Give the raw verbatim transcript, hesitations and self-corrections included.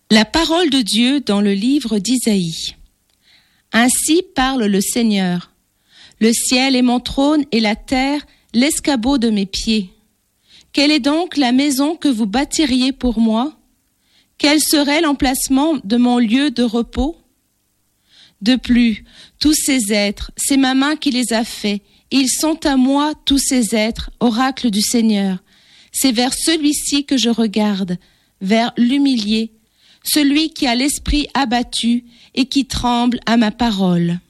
La parole de Dieu dans le livre d'Isaïe. Ainsi parle le Seigneur. Le ciel est mon trône et la terre l'escabeau de mes pieds. Quelle est donc la maison que vous bâtiriez pour moi? Quel serait l'emplacement de mon lieu de repos? De plus, tous ces êtres, c'est ma main qui les a faits. Ils sont à moi, tous ces êtres, oracle du Seigneur. C'est vers celui-ci que je regarde, vers l'humilié, celui qui a l'esprit abattu et qui tremble à ma parole.